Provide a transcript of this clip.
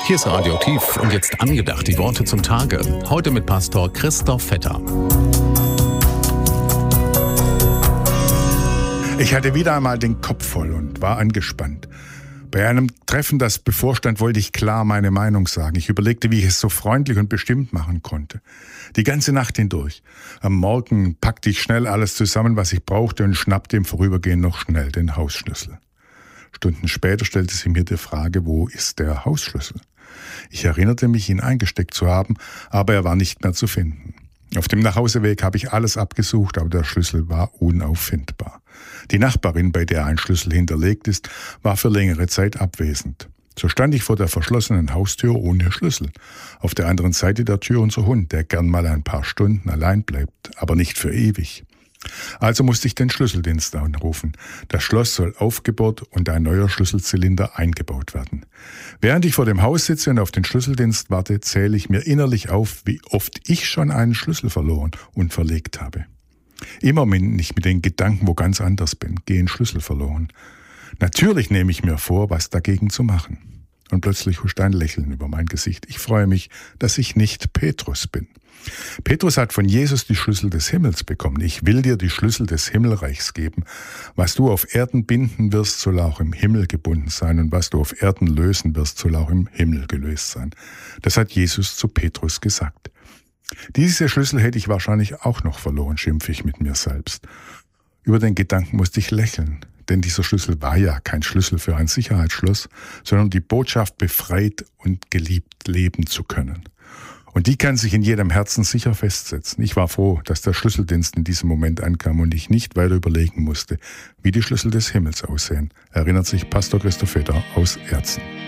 Hier ist Radioaktiv und jetzt angedacht die Worte zum Tage. Heute mit Pastor Christoph Vetter. Ich hatte wieder einmal den Kopf voll und war angespannt. Bei einem Treffen, das bevorstand, wollte ich klar meine Meinung sagen. Ich überlegte, wie ich es so freundlich und bestimmt machen konnte. Die ganze Nacht hindurch. Am Morgen packte ich schnell alles zusammen, was ich brauchte, und schnappte im Vorübergehen noch schnell den Hausschlüssel. Stunden später stellte sie mir die Frage, wo ist der Hausschlüssel? Ich erinnerte mich, ihn eingesteckt zu haben, aber er war nicht mehr zu finden. Auf dem Nachhauseweg habe ich alles abgesucht, aber der Schlüssel war unauffindbar. Die Nachbarin, bei der ein Schlüssel hinterlegt ist, war für längere Zeit abwesend. So stand ich vor der verschlossenen Haustür ohne Schlüssel. Auf der anderen Seite der Tür unser Hund, der gern mal ein paar Stunden allein bleibt, aber nicht für ewig. Also musste ich den Schlüsseldienst anrufen. Das Schloss soll aufgebohrt und ein neuer Schlüsselzylinder eingebaut werden. Während ich vor dem Haus sitze und auf den Schlüsseldienst warte, zähle ich mir innerlich auf, wie oft ich schon einen Schlüssel verloren und verlegt habe. Immer wenn ich mit den Gedanken wo ganz anders bin, gehen Schlüssel verloren. Natürlich nehme ich mir vor, was dagegen zu machen. Und plötzlich huscht ein Lächeln über mein Gesicht. Ich freue mich, dass ich nicht Petrus bin. Petrus hat von Jesus die Schlüssel des Himmels bekommen. Ich will dir die Schlüssel des Himmelreichs geben. Was du auf Erden binden wirst, soll auch im Himmel gebunden sein. Und was du auf Erden lösen wirst, soll auch im Himmel gelöst sein. Das hat Jesus zu Petrus gesagt. Diese Schlüssel hätte ich wahrscheinlich auch noch verloren, schimpfe ich mit mir selbst. Über den Gedanken musste ich lächeln. Denn dieser Schlüssel war ja kein Schlüssel für ein Sicherheitsschloss, sondern die Botschaft, befreit und geliebt leben zu können. Und die kann sich in jedem Herzen sicher festsetzen. Ich war froh, dass der Schlüsseldienst in diesem Moment ankam und ich nicht weiter überlegen musste, wie die Schlüssel des Himmels aussehen, erinnert sich Pastor Christoph Vetter aus Erzen.